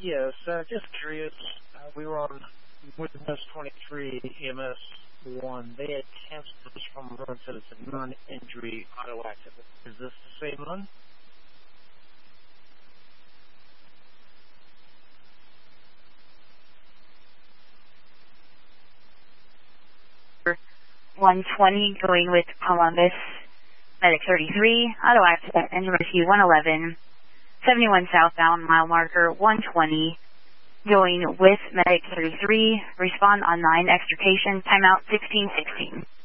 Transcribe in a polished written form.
Yes, just curious. We were on Witness 23 EMS 1. They had canceled this from run, said it's a non-injury auto accident. Is this the same one? $120 going with Columbus. Medic 33, auto accident, engine rescue 111. 71 southbound, mile marker 120. Going with Medic 33, respond on 9, extrication, timeout 1616.